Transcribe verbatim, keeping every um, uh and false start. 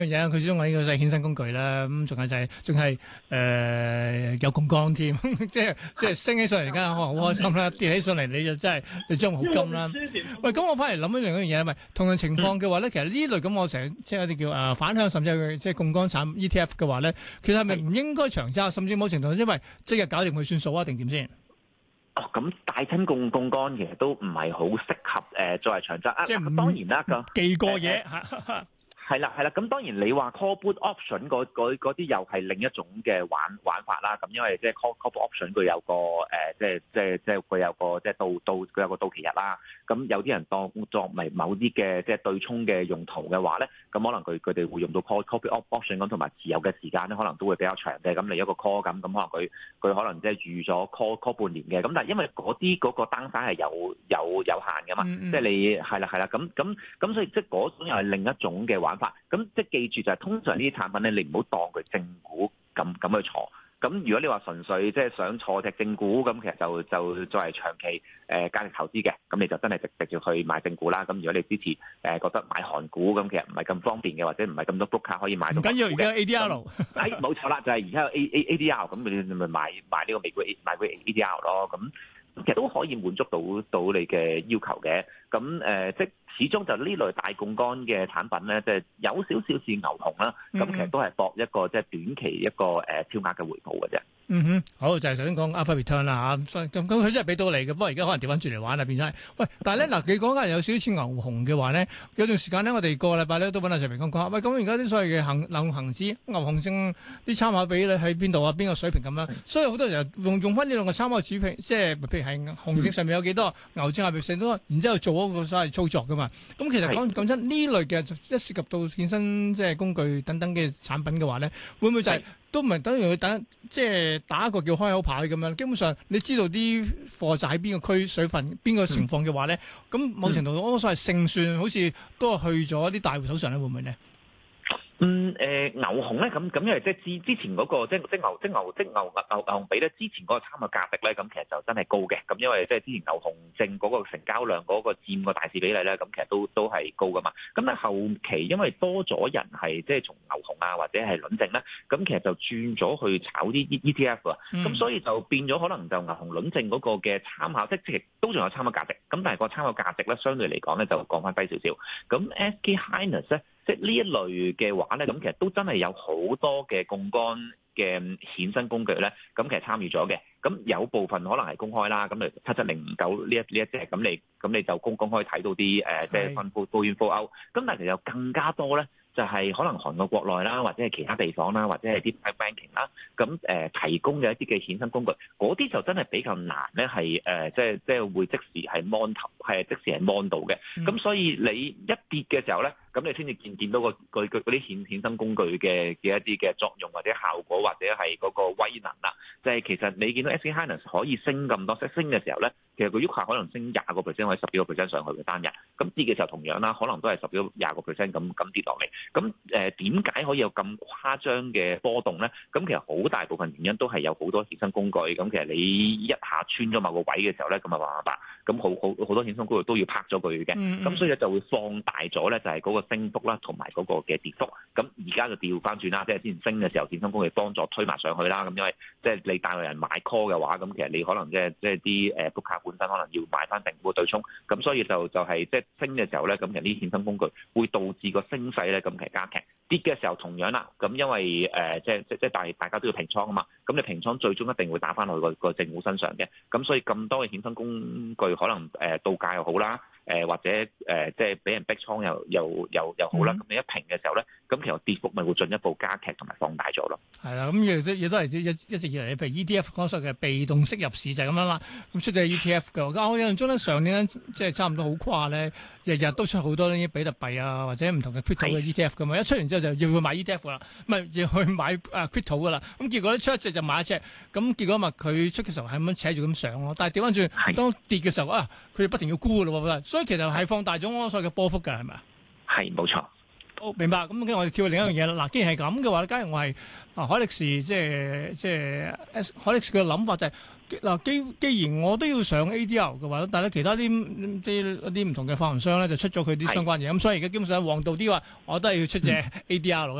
嘢，佢始終係呢個就係衍生工具啦。咁仲有就係仲係誒有槓桿添，即係即係升起上嚟，而家可能好開心啦；跌起上嚟你就真係你將好金啦。喂，咁我翻嚟諗一樣一樣嘢，咪同樣情況嘅話咧，其實呢類咁我成日即係有啲叫誒反向，甚至係即係槓桿產 E T F 嘅話咧，其實係咪唔應該長揸，甚至某程度因為即日搞掂佢算數啊，定點先？ 哦，咁大親槓槓桿其實都唔係好適合誒作為長揸啊。 即係當然啦，個記過嘢嚇。 呃係啦，係啦，咁當然你話 call put option 嗰啲又係另一種嘅玩玩法啦。咁因為即係 call call put option 佢有個誒、呃，即係即係即係佢有個即係到到佢有個到期日啦。咁有啲人當作為某啲嘅即係對沖嘅用途嘅話咧，咁可能佢佢哋會用到 call call put option 咁，同埋持有嘅時間咧，可能都會比較長嘅。咁你一個 call 咁，咁可能佢佢可能即係預咗 call call 半年嘅。咁但係因為嗰啲嗰個單單係有有有限㗎嘛，嗯嗯即係你係啦係啦，咁咁咁所以即係嗰種又係另一種嘅玩法。咁即係記住就係通常呢啲產品咧，你唔好當佢正股咁咁去坐。咁如果你話純粹即係想坐隻正股，咁其實就就作為長期誒價值投資嘅，咁你就真係直直接去買正股啦。咁如果你支持誒覺得買韓股，咁其實唔係咁方便嘅，或者唔係咁多 broker 可以買到。唔緊要，而家 A D R。 哎，冇錯啦，就係而家有 A A A D R，咁你你咪買買呢個美股 A 買股 A D R 咯。咁其實都可以滿足到到你嘅要求嘅。咁誒、呃，即係始終就呢類大槓桿嘅產品咧，即係有少少似牛熊啦。咁其實都係搏一個即係短期一個誒超額嘅回報嘅啫。 嗯哼，好就係頭先講 Alpha Return 啦嚇，咁咁佢真係俾到你嘅，不過而家可能調翻轉嚟玩啦，變咗係。喂，但係咧嗱，你講緊有少少似牛熊嘅話咧，有段時間咧，我哋個禮拜咧都揾阿陳明講講，喂，咁而家啲所謂嘅恒流恆指牛熊證啲參考比例喺邊度啊？邊個水平咁樣？所以好多人用用翻呢兩個參考指標，即係譬如係熊證上面有幾多，牛證下邊剩多，然之後做嗰個所謂操作噶嘛。咁其實講講真，呢類嘅一涉及到衍生即係工具等等嘅產品嘅話咧，會唔會就係、是？都唔係等於佢等，即係打一個叫開口牌咁樣。基本上你知道啲貨就喺邊個區水分、邊個情況嘅話咧，咁、嗯、某程度我所謂勝算，好似都係去咗啲大戶手上咧，會唔會咧？ 嗯誒、呃、牛熊咧咁咁，因為即係之之前嗰、那個即即牛即牛即牛牛牛熊比咧，之前嗰個參考價值咧，咁其實就真係高嘅。咁因為即係之前牛熊證嗰個成交量嗰個佔個大市比例咧，咁其實都都係高噶嘛。咁但係後期因為多咗人係即係從牛熊啊或者係輪證咧，咁其實就轉咗去炒啲 E T F 啊。咁、嗯、所以就變咗可能就牛熊輪證嗰個嘅參考，即係都仲有參考價值。咁但係個參考價值咧，相對嚟講咧就降翻低少少。咁 S K Hynix 咧。即係呢一類嘅話咧，咁其實都真係有好多嘅槓桿嘅衍生工具咧，咁其實參與咗嘅。咁有部分可能係公開啦，咁你七七零五九呢一呢一隻，咁你咁你就公公開睇到啲誒，即係分佈佈遠佈歐。咁但係其實有更加多咧，就係、是、可能韓國國內啦，或者係其他地方啦，或者係啲 banking 啦，咁、呃、誒提供嘅一啲嘅衍生工具，嗰啲就真係比較難咧，係誒、呃、即係即係會即時係 mon 頭，係即時係 mon 到嘅。咁、嗯、所以你一跌嘅時候咧，咁你先至見見到個佢佢嗰啲衍衍生工具嘅嘅一啲嘅作用或者效果或者係嗰個威能啦。就係、是、其實你見到 S K Hynix 可以升咁多，即係升嘅時候咧，其實佢喐下可能升廿個 percent 或者十幾個 percent 上去嘅單日。咁跌嘅時候同樣啦，可能都係十幾廿個 percent 咁咁跌落嚟。咁誒點解可以有咁誇張嘅波動咧？咁其實好大部分原因都係有好多衍生工具。咁其實你一下穿咗某個位嘅時候咧，咁啊麻麻咁好好好多衍生工具都要拍咗佢嘅。咁、嗯、所以咧就會放大咗咧，就係嗰個升幅啦，同埋嗰個嘅跌幅。咁而家就調翻轉啦，即係之前升嘅時候，衍生工具幫助推埋上去啦。咁因為即係你大陸人買 call 嘅話，咁其實你可能即係即係啲誒 book 卡本身可能要買翻定股對沖。咁所以就就係即係升嘅時候咧，咁其實呢啲衍生工具會導致個升勢咧，咁其實加劇。跌嘅時候同樣啦，咁因為誒、呃、即係即即係大大家都要平倉啊嘛，咁你平倉最終一定會打翻落去個個正股身上嘅，咁所以咁多嘅衍生工具可能誒到價又好啦。誒、呃、或者誒、呃、即係俾人逼倉又又又又好啦，咁、嗯、你一平嘅時候咧，咁其實跌幅咪會進一步加劇同埋放大咗咯。係啦，咁亦都亦都係一一直以嚟，譬如 E T F 講所謂嘅被動式入市就係咁樣啦。咁出咗 E T F 嘅，我印象中咧上年咧即係差唔多好誇咧，日日都出好多呢啲比特幣啊或者唔同嘅 crypto 嘅 E T F 噶嘛，一出完之後就要去買 E T F 噶啦，唔係要去買啊 crypto 噶啦。咁結果咧出一隻就買一隻，咁結果咪佢出嘅時候係咁樣扯住咁上咯。但係調翻轉當跌嘅時候啊，佢不停要沽噶咯喎。所以其實係放大咗我所謂嘅波幅㗎，係咪啊？ 係冇錯。 好明白。咁跟住我哋跳去另一樣嘢啦。嗱，既然係咁嘅話，假如我係啊海力士，即係即係 S 海力士嘅諗法就係、是、嗱，既既然我都要上 A D R 嘅話，但係其他啲啲一啲唔同嘅發行商咧就出咗佢啲相關嘢，咁所以而家基本上旺道啲話，我都係要出隻 A D R 啦。